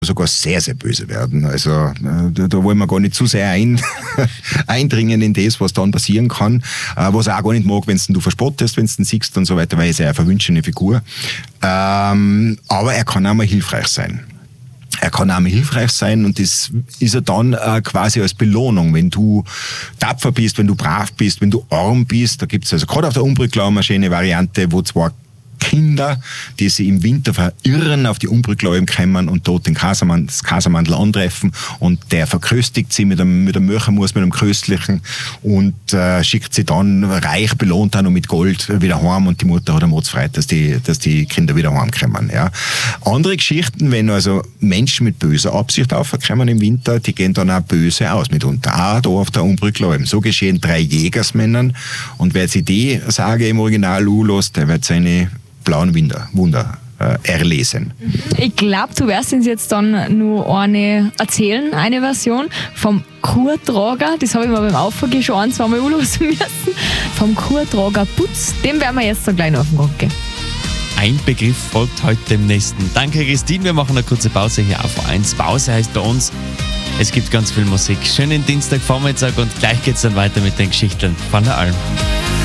sogar sehr, sehr böse werden. Also da wollen wir gar nicht zu sehr eindringen in das, was dann passieren kann. Was er auch gar nicht mag, wenn du verspottest, wenn du ihn siehst und so weiter, weil er ist ja eine verwünschene Figur. Aber er kann auch mal hilfreich sein. Und das ist er dann quasi als Belohnung, wenn du tapfer bist, wenn du brav bist, wenn du arm bist. Da gibt's also gerade auf der Umbrücklau eine schöne Variante, wo zwei Kinder, die sich im Winter verirren, auf die Umbrücklau kommen und dort das Kasamandl antreffen und der verköstigt sie mit einem Milchmus, mit einem Köstlichen und schickt sie dann reich belohnt dann und mit Gold wieder heim und die Mutter hat eine Mordsfreude, dass die Kinder wieder heimkommen. Ja. Andere Geschichten, wenn also Menschen mit böser Absicht aufkommen im Winter, die gehen dann auch böse aus mitunter. Auch da auf der Umbrücklau. So geschehen 3 Jägersmännern und wer sich die Sage im Original anlässt, der wird seine blauen Wunder erlesen. Ich glaube, du wirst uns jetzt dann nur eine erzählen, eine Version vom Kurtrager. Das habe ich mir beim Aufgehen schon 1-2 Mal anlassen müssen. Vom Kurtrager Putz. Dem werden wir jetzt dann gleich noch auf den Grund gehen. Ein Begriff folgt heute dem nächsten. Danke, Christine. Wir machen eine kurze Pause hier auf 1. Pause heißt bei uns, es gibt ganz viel Musik. Schönen Dienstagvormittag und gleich geht's dann weiter mit den Geschichten von der Alm.